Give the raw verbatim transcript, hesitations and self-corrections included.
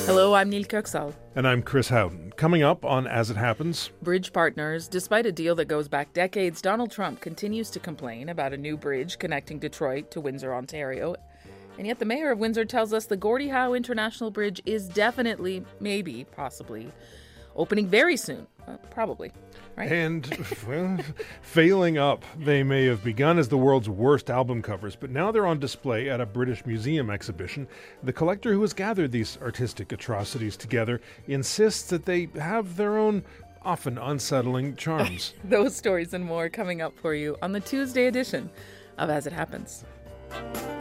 Hello, I'm Neil Kirksall. And I'm Chris Howden. Coming up on As It Happens. Bridge partners. Despite a deal that goes back decades, Donald Trump continues to complain about a new bridge connecting Detroit to Windsor, Ontario. And yet the mayor of Windsor tells us the Gordie Howe International Bridge is definitely, maybe, possibly, opening very soon. Uh, probably. Right? And, well, failing up. They may have begun as the world's worst album covers, but now they're on display at a British Museum exhibition. The collector who has gathered these artistic atrocities together insists that they have their own often unsettling charms. Those stories and more coming up for you on the Tuesday edition of As It Happens.